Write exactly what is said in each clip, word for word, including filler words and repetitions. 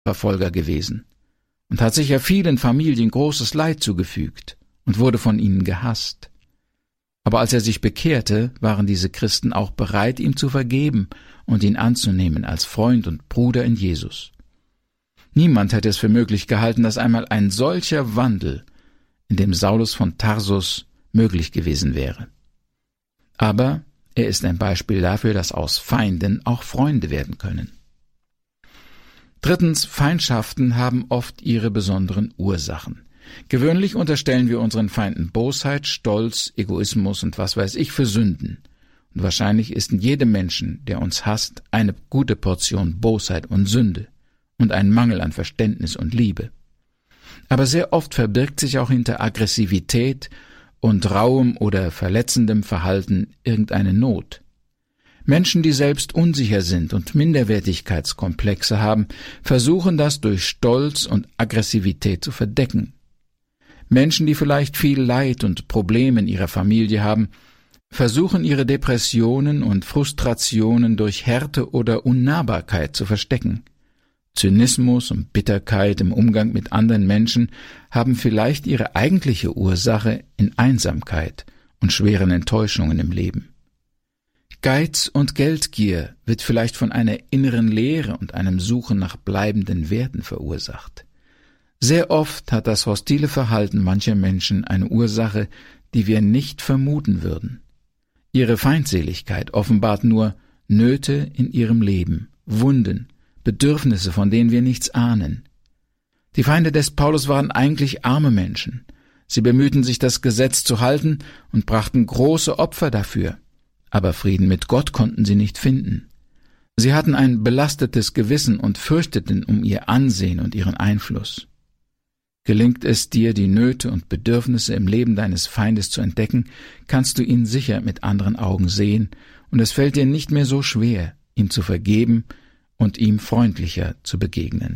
Verfolger gewesen und hat sicher vielen Familien großes Leid zugefügt und wurde von ihnen gehasst. Aber als er sich bekehrte, waren diese Christen auch bereit, ihm zu vergeben und ihn anzunehmen als Freund und Bruder in Jesus. Niemand hätte es für möglich gehalten, dass einmal ein solcher Wandel in dem Saulus von Tarsus möglich gewesen wäre. Aber er ist ein Beispiel dafür, dass aus Feinden auch Freunde werden können. Drittens, Feindschaften haben oft ihre besonderen Ursachen. Gewöhnlich unterstellen wir unseren Feinden Bosheit, Stolz, Egoismus und was weiß ich für Sünden. Und wahrscheinlich ist in jedem Menschen, der uns hasst, eine gute Portion Bosheit und Sünde und ein Mangel an Verständnis und Liebe. Aber sehr oft verbirgt sich auch hinter Aggressivität und rauem oder verletzendem Verhalten irgendeine Not. Menschen, die selbst unsicher sind und Minderwertigkeitskomplexe haben, versuchen das durch Stolz und Aggressivität zu verdecken. Menschen, die vielleicht viel Leid und Probleme in ihrer Familie haben, versuchen ihre Depressionen und Frustrationen durch Härte oder Unnahbarkeit zu verstecken. Zynismus und Bitterkeit im Umgang mit anderen Menschen haben vielleicht ihre eigentliche Ursache in Einsamkeit und schweren Enttäuschungen im Leben. Geiz und Geldgier wird vielleicht von einer inneren Leere und einem Suchen nach bleibenden Werten verursacht. Sehr oft hat das hostile Verhalten mancher Menschen eine Ursache, die wir nicht vermuten würden. Ihre Feindseligkeit offenbart nur Nöte in ihrem Leben, Wunden, Bedürfnisse, von denen wir nichts ahnen. Die Feinde des Paulus waren eigentlich arme Menschen. Sie bemühten sich, das Gesetz zu halten und brachten große Opfer dafür. Aber Frieden mit Gott konnten sie nicht finden. Sie hatten ein belastetes Gewissen und fürchteten um ihr Ansehen und ihren Einfluss. Gelingt es dir, die Nöte und Bedürfnisse im Leben deines Feindes zu entdecken, kannst du ihn sicher mit anderen Augen sehen, und es fällt dir nicht mehr so schwer, ihm zu vergeben und ihm freundlicher zu begegnen.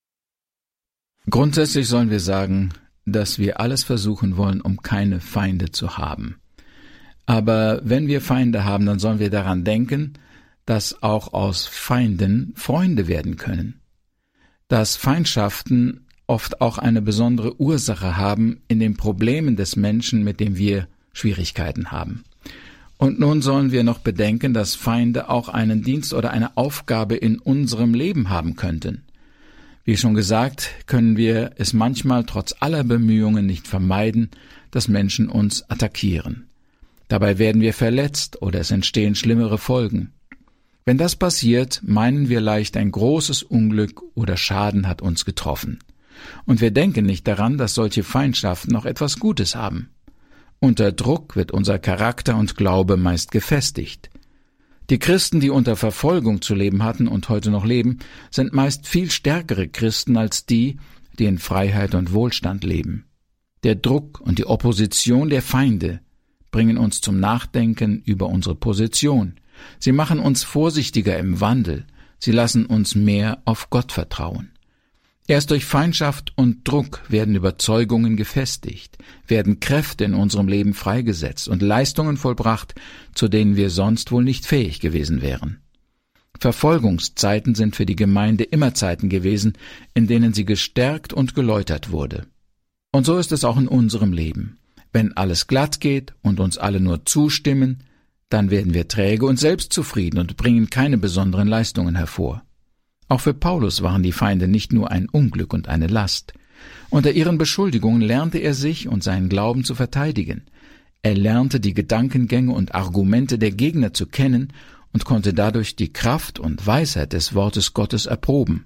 Grundsätzlich sollen wir sagen, dass wir alles versuchen wollen, um keine Feinde zu haben. Aber wenn wir Feinde haben, dann sollen wir daran denken, dass auch aus Feinden Freunde werden können. Dass Feindschaften oft auch eine besondere Ursache haben in den Problemen des Menschen, mit dem wir Schwierigkeiten haben. Und nun sollen wir noch bedenken, dass Feinde auch einen Dienst oder eine Aufgabe in unserem Leben haben könnten. Wie schon gesagt, können wir es manchmal trotz aller Bemühungen nicht vermeiden, dass Menschen uns attackieren. Dabei werden wir verletzt oder es entstehen schlimmere Folgen. Wenn das passiert, meinen wir leicht, ein großes Unglück oder Schaden hat uns getroffen. Und wir denken nicht daran, dass solche Feindschaften noch etwas Gutes haben. Unter Druck wird unser Charakter und Glaube meist gefestigt. Die Christen, die unter Verfolgung zu leben hatten und heute noch leben, sind meist viel stärkere Christen als die, die in Freiheit und Wohlstand leben. Der Druck und die Opposition der Feinde bringen uns zum Nachdenken über unsere Position. Sie machen uns vorsichtiger im Wandel. Sie lassen uns mehr auf Gott vertrauen. Erst durch Feindschaft und Druck werden Überzeugungen gefestigt, werden Kräfte in unserem Leben freigesetzt und Leistungen vollbracht, zu denen wir sonst wohl nicht fähig gewesen wären. Verfolgungszeiten sind für die Gemeinde immer Zeiten gewesen, in denen sie gestärkt und geläutert wurde. Und so ist es auch in unserem Leben. Wenn alles glatt geht und uns alle nur zustimmen, dann werden wir träge und selbstzufrieden und bringen keine besonderen Leistungen hervor. Auch für Paulus waren die Feinde nicht nur ein Unglück und eine Last. Unter ihren Beschuldigungen lernte er sich und seinen Glauben zu verteidigen. Er lernte die Gedankengänge und Argumente der Gegner zu kennen und konnte dadurch die Kraft und Weisheit des Wortes Gottes erproben.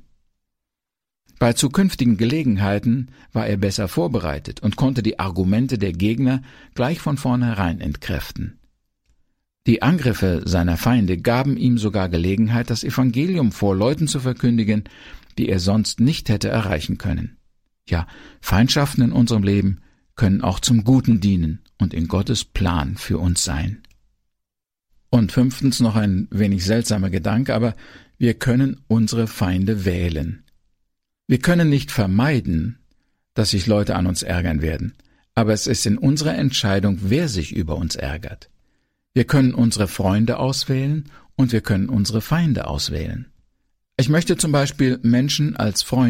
Bei zukünftigen Gelegenheiten war er besser vorbereitet und konnte die Argumente der Gegner gleich von vornherein entkräften. Die Angriffe seiner Feinde gaben ihm sogar Gelegenheit, das Evangelium vor Leuten zu verkündigen, die er sonst nicht hätte erreichen können. Ja, Feindschaften in unserem Leben können auch zum Guten dienen und in Gottes Plan für uns sein. Und fünftens noch ein wenig seltsamer Gedanke, aber wir können unsere Feinde wählen. Wir können nicht vermeiden, dass sich Leute an uns ärgern werden, aber es ist in unserer Entscheidung, wer sich über uns ärgert. Wir können unsere Freunde auswählen und wir können unsere Feinde auswählen. Ich möchte zum Beispiel Menschen als Freund